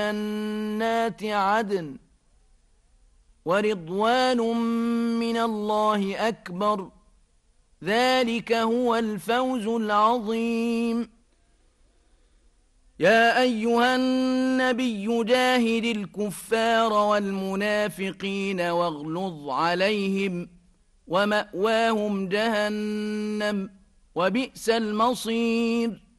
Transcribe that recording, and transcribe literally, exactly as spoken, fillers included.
جنات عدن ورضوان من الله أكبر ذلك هو الفوز العظيم. يا أيها النبي جاهد الكفار والمنافقين واغلظ عليهم ومأواهم جهنم وبئس المصير.